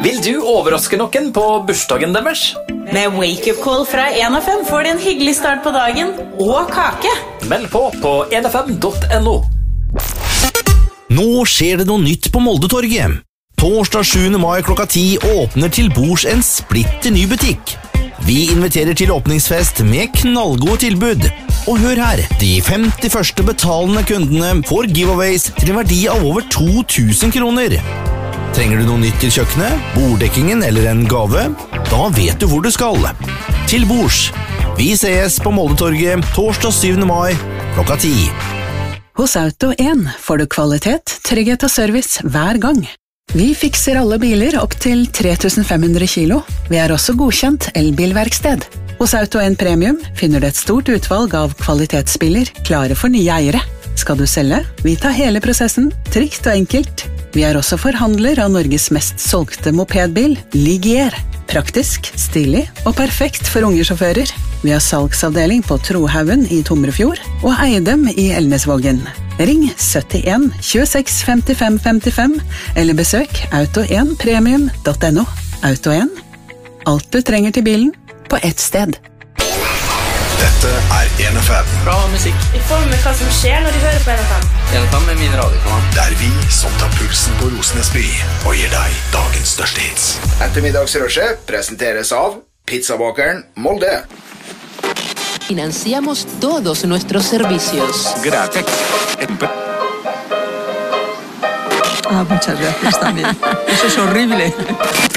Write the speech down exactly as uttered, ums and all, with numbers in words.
Vil du overraske noen på bursdagen deres? Med wake-up call fra en av fem får du en hyggelig start på dagen og kake. Meld på på en av fem punktum no. Nå skjer det noe nytt på Moldetorget. Torsdag sjuende mai klokka ti åpner til bords en splitter ny butikk. Vi inviterer til åpningsfest med knallgode tilbud. Og hør her, de femti første betalende kundene får giveaways til en verdi av over to tusen kroner. Trenger du noe nytt til kjøkkenet, borddekkingen eller en gave? Da vet du hvor du skal. Til bords. Vi ses på Moldetorget torsdag syvende mai klokka ti. Hos Auto en får du kvalitet, trygghet og service hver gang. Vi fikser alle biler opp til tre tusen fem hundre kilo. Vi er også godkjent elbilverksted. Hos Auto en Premium finner du et stort utvalg av kvalitetsbiler klare for nye eiere. Skal du selge? Vi tar hele prosessen, trygt og enkelt. Vi er også forhandler av Norges mest solgte mopedbil, Ligier. Praktisk, stilig og perfekt for unge sjåfører. Vi har salgsavdeling på Trohaugen i Tomrefjord og Eidem i Elnesvågen. Ring syttien tjueseks femtifem femtifem eller besøk auto en premium punktum no. Auto en. Alt du trenger til bilen på ett sted. Dette er en av fem. Bra musikk. Vi får med hva som skjer når de hører på en av fem. en av fem er min radiokanal. Det er vi som tar pulsen på Rosenesby og gir deg dagens største hits. Ettermiddagsrushet presenteres av Pizzabakeren Molde. Financiamos todos nuestros servicios. Gratis. Ah, muchas gracias también. Eso es horrible.